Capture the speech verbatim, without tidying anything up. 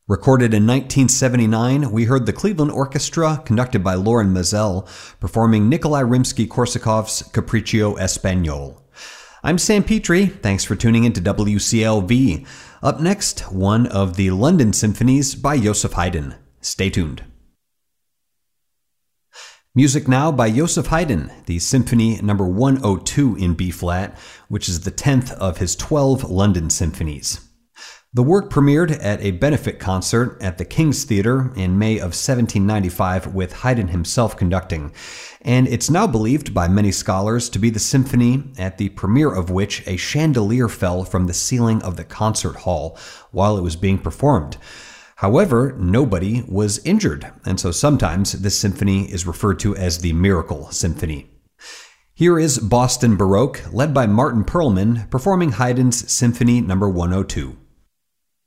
Recorded in nineteen seventy-nine, we heard the Cleveland Orchestra, conducted by Loren Maazel, performing Nikolai Rimsky-Korsakov's Capriccio Espagnol. I'm Sam Petrie. Thanks for tuning in to W C L V. Up next, one of the London symphonies by Joseph Haydn. Stay tuned. Music now by Joseph Haydn, the Symphony number one oh two in B-flat, which is the tenth of his twelve London symphonies. The work premiered at a benefit concert at the King's Theatre in May of seventeen ninety-five with Haydn himself conducting, and it's now believed by many scholars to be the symphony at the premiere of which a chandelier fell from the ceiling of the concert hall while it was being performed. However, nobody was injured, and so sometimes this symphony is referred to as the Miracle Symphony. Here is Boston Baroque, led by Martin Perlman, performing Haydn's Symphony number one oh two.